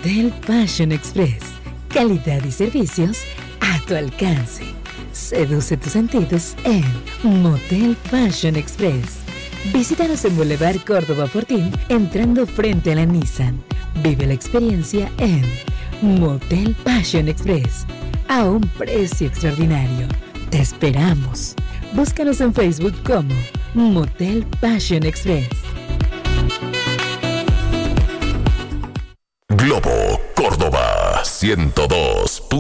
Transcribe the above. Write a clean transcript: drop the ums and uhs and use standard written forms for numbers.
Motel Passion Express. Calidad y servicios a tu alcance. Seduce tus sentidos en Motel Passion Express. Visítanos en Boulevard Córdoba Fortín, entrando frente a la Nissan. Vive la experiencia en Motel Passion Express, a un precio extraordinario. Te esperamos. Búscanos en Facebook como Motel Passion Express. Globo Córdoba 102.